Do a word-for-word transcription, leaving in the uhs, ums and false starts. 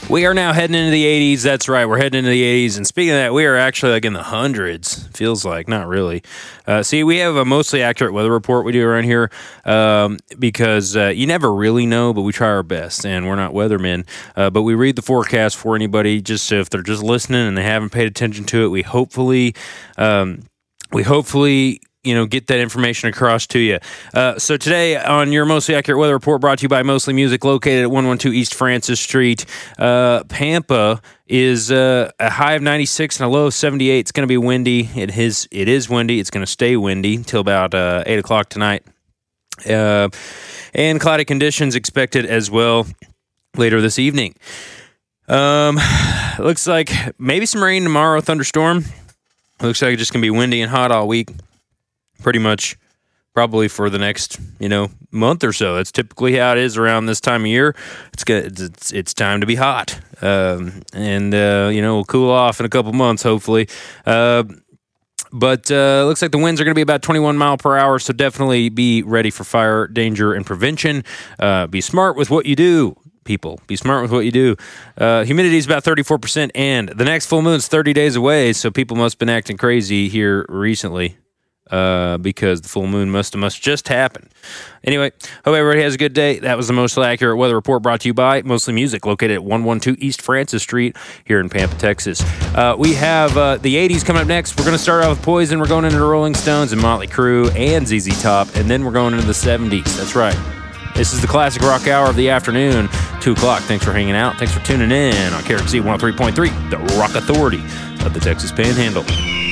We are now heading into the eighties. That's right. We're heading into the eighties. And speaking of that, we are actually like in the hundreds. Feels like, not really. Uh, see, we have a mostly accurate weather report we do around here um, because uh, you never really know, but we try our best. And we're not weathermen. Uh, but we read the forecast for anybody just so if they're just listening and they haven't paid attention to it, we hopefully, um, we hopefully... you know, get that information across to you. Uh, so today on your Mostly Accurate Weather Report, brought to you by Mostly Music, located at one twelve East Francis Street. Uh, Pampa is uh, a high of ninety-six and a low of seventy-eight. It's going to be windy. It is, it is windy. It's going to stay windy until about uh, eight o'clock tonight. Uh, and cloudy conditions expected as well later this evening. Um, looks like maybe some rain tomorrow, thunderstorm. Looks like it's just going to be windy and hot all week. Pretty much probably for the next, you know, month or so. That's typically how it is around this time of year. It's good. It's, it's time to be hot. Um, and, uh, you know, we'll cool off in a couple months, hopefully. Uh, but uh, looks like the winds are going to be about twenty-one mile per hour, so definitely be ready for fire danger and prevention. Uh, be smart with what you do. People, be smart with what you do. Uh, humidity is about thirty-four percent, and the next full moon is thirty days away, so people must have been acting crazy here recently. Uh, because the full moon must have must just happened. Anyway, hope everybody has a good day. That was the Mostly Accurate Weather Report brought to you by Mostly Music, located at one twelve East Francis Street here in Pampa, Texas. Uh, we have uh, the eighties coming up next. We're going to start out with Poison. We're going into the Rolling Stones and Motley Crue and Z Z Top, and then we're going into the seventies. That's right. This is the classic rock hour of the afternoon, two o'clock. Thanks for hanging out. Thanks for tuning in on K R X Z one oh three point three, the Rock Authority of the Texas Panhandle.